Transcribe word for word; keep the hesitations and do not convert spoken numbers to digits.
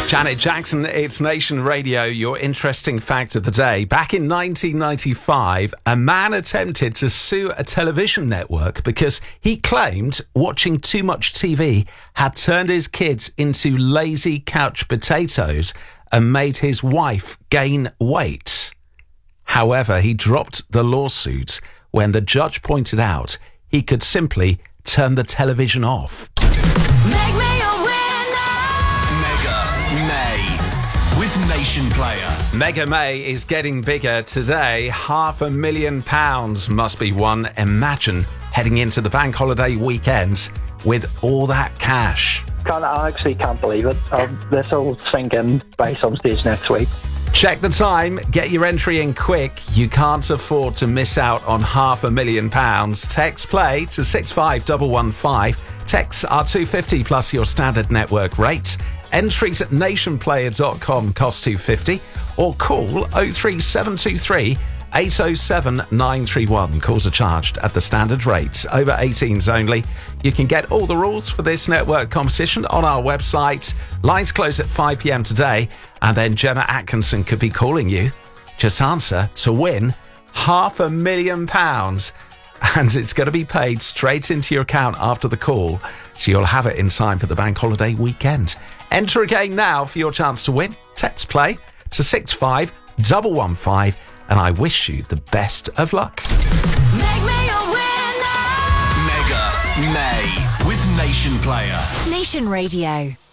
Janet Jackson, it's Nation Radio, your interesting fact of the day. Back in nineteen ninety-five, a man attempted to sue a television network because he claimed watching too much T V had turned his kids into lazy couch potatoes and made his wife gain weight. However, he dropped the lawsuit when the judge pointed out he could simply turn the television off. Make me a winner. Mega May with Nation Player. Mega May is getting bigger today. Half a million pounds must be won. Imagine heading into the bank holiday weekend with all that cash. Can't, I actually can't believe it. Um, this will sink in by some stage next week. Check the time. Get your entry in quick. You can't afford to miss out on half a million pounds. Text play to six five one one five. Texts are two pounds fifty plus your standard network rate. Entries at nationplayer dot com cost two pounds fifty or call oh three seven two three eight oh seven nine three one. Calls are charged at the standard rate. Over eighteens only. You can get all the rules for this network competition on our website. Lines close at five p.m. today, and then Gemma Atkinson could be calling you. Just answer to win half a million pounds, and it's going to be paid straight into your account after the call, so you'll have it in time for the bank holiday weekend. Enter again now for your chance to win. Text play to six five one one five, and I wish you the best of luck. Make me a winner. Mega May with Nation Player. Nation Radio.